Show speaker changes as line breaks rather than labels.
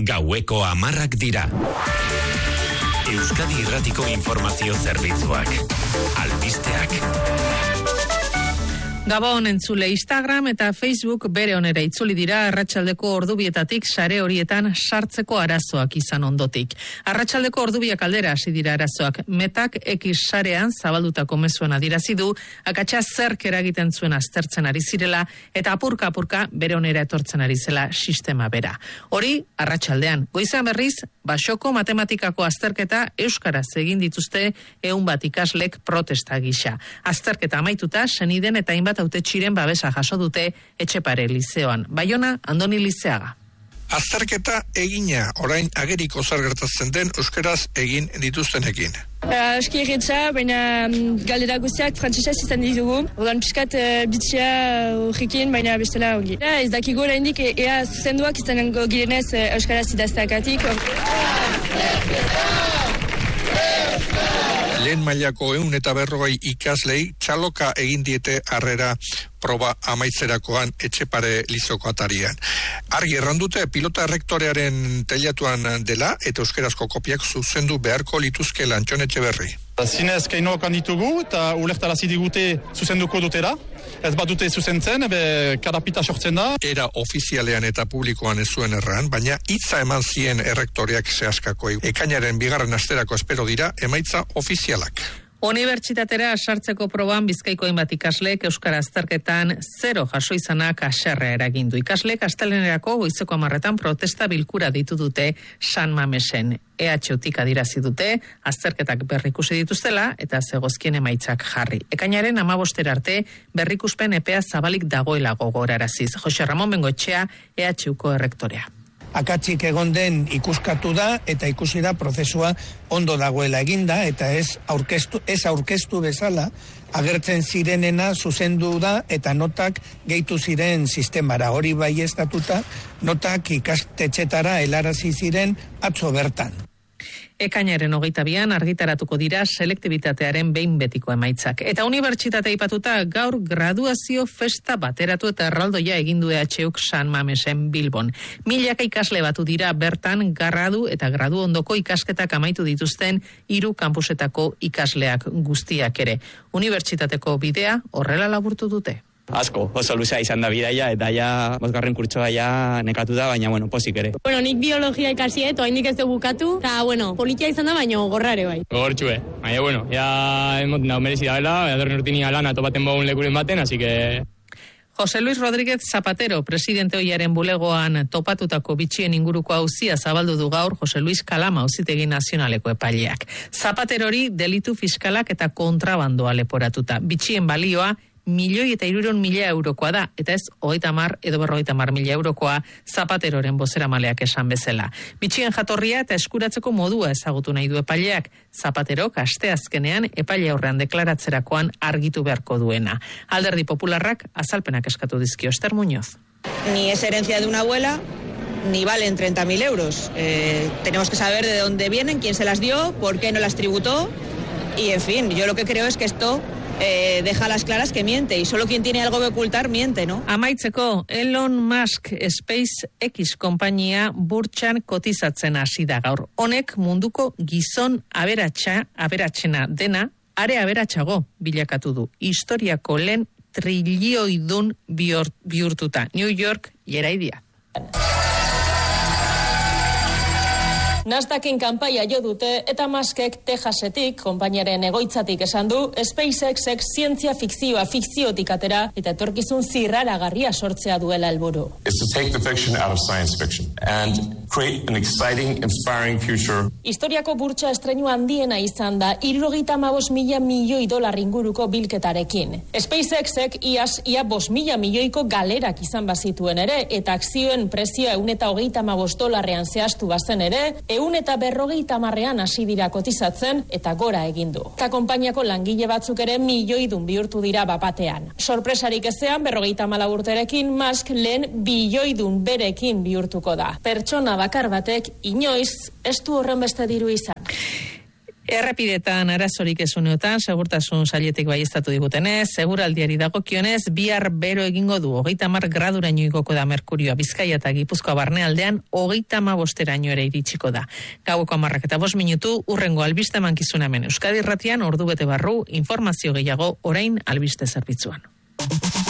Gaueko 10 dira. Euskadi Irratiko Informazio Zerbitzuak. Albisteak.
Gabon entzule, Instagram eta Facebook bere onera itzuli dira arratsaldeko ordubietatik sare horietan sartzeko arazoak izan ondotik. Arratsaldeko ordubiak aldera hasi dira arazoak. Metak X sarean zabaldutako mezuen adirazi du, akatsa zerk eragiten zuen aztertzen ari zirela eta apurka bere onera etortzen ari zela sistema bera. Hori arratsaldean. Goizan berriz, basoko matematikako azterketa euskaraz egin dituzte 100 ikaslek protesta gisa. Azterketa amaituta seniden eta hainbat hautetxiren babesa jaso dute Etxepare lizeoan. Baiona, Andoni Lizeaga.
Azterketa egina, orain ageriko zer gertatzen den euskaraz egin dituztenekin.
Aski erretza, baina galdera guztiak frantsesez izan ditugu. Ordan pixkat bitxea horrekin, baina bestela ongi. Ez dakigu oraindik ea zuzenduak izango girenez euskaraz idazteagatik.
Lehen mailako 140 ikaslei txaloka egin diete harrera proba amaitzerakoan Etxepare lizoko atarian. Argi errandute pilota errektorearen teilatuan dela eta euskerazko kopiak zuzendu beharko lituzkela Antxon Etxeberri.
Zinez kainoakan ditugu eta ulertarazi digute zuzenduko dutela. Ez badute zuzentzen, karapita sortzen da. Era ofizialean eta publikoan ez zuen erran, baina hitza eman zien errektoreak zehaskako. Ekainaren 2. asterako espero dira emaitza ofizialak.
Unibertsitatera sartzeko proban Bizkaiko hainbat ikasleek euskara azterketan 0 jaso izanak haserrea eragindu. Ikasleek astelehenerako goizeko 10 protesta bilkura ditu dute San Mamesen. EHUtik adirazi dute azterketak berrikusi dituztela eta zegozkien emaitzak jarri. Ekainaren 15 arte berrikuspen epea zabalik dagoela gogoraraziz. Jose Ramon Bengoetxea, EHUko errektorea.
Akatsik egon den ikuskatu da eta ikusi da prozesua ondo dagoela eginda eta ez aurkeztu bezala agertzen zirenena zuzendu da eta notak gehitu ziren sistemara. Hori baieztatuta notak ikastetxetara helarazi ziren atzo bertan.
Ekainaren 22an argitaratuko dira selektibitatearen behin betiko emaitzak. Eta unibertsitatea aipatuta gaur graduazio festa bateratu eta erraldoia egindu EHUk San Mamesen Bilbon. Milaka ikasle batu dira bertan gradu eta gradu ondoko ikasketak amaitu dituzten 3 kampusetako ikasleak guztiak ere. Unibertsitateko bidea horrela laburtu dute.
Asko, oso luzea izan da bidaia, eta ja, 5. kurtsoa ja nekatu da, baina, pozik ere.
Nik biologia ikasi, oraindik ez dugu bukatu, eta, politia izan da, baina gogorrare bai.
Gogortxue, baina, ja, emoten da, merezi da bela, datorren urtinia lana topaten bagun lekuren baten, así que...
José Luis Rodríguez Zapatero, presidente ohiaren bulegoan topatutako bitxien inguruko auzia zabaldu du gaur José Luis Kalama auzitegi nazionaleko epaileak. Zapaterori delitu fiskalak eta kontrabandoa leporatuta. Bitxien balioa 1.300.000 eurokoa da, eta ez 30 edo 50.000 eurokoa Zapateroren bozeramaleak esan bezala. Bitxien jatorria eta eskuratzeko modua ezagutu nahi du epaileak. Zapaterok asteazkenean epaile aurrean deklaratzerakoan argitu beharko duena. Alderdi Popularrak azalpenak eskatu dizkio Ester Muñoz.
Ni es herencia de una abuela, ni valen 30.000 euros. Tenemos que saber de dónde vienen, quién se las dio, por qué no las tributó, y en fin, yo lo que creo es que esto deja a las claras que miente, y solo quien tiene algo que ocultar miente, ¿no?
Amaitzeko, Elon Musk SpaceX konpainia burtsan kotizatzen hasi da gaur. Honek munduko gizon aberatsena dena, are aberatsago bilakatu du. Historiako lehen trilioidun bihurtuta. New York jeraidia.
Nasdaqen kanpaia jo dute eta Muskek Texasetik, konpainiaren egoitzatik esan du, SpaceXek zientzia fikziotik atera eta etorkizun zirraragarria sortzea duela helburu.
It's to take the fiction out of science fiction and create an exciting, inspiring future.
Historiako burtsa estrenu handiena izan da 75.000 milioi dolar inguruko bilketarekin. SpaceXek ia 5.000 milioiko galerak izan bazituen ere eta akzioen prezioa $135 zehaztu bazen ere, 150 hasi dira kotizatzen eta gora egin du. Eta konpainiako langile batzuk ere milioidun bihurtu dira bapatean. Sorpresarik ezean 54 urterekin Musk lehen bilioidun berekin bihurtuko da. Pertsona bakar batek inoiz ez du horren beste diru izan.
Errepidetan arazorik esuneotan, segurtasun sailetik baieztatu digutenez, seguraldiari dagokionez, bihar bero egingo du, 30 graduraino igoko da merkurioa Bizkaia eta Gipuzkoa barnealdean, 35 ere iritsiko da. Gaueko 10:05, urrengo albiste mankizuna hemen Euskadi Irratian, ordu bete barru, informazio gehiago orain albiste zerbitzuan.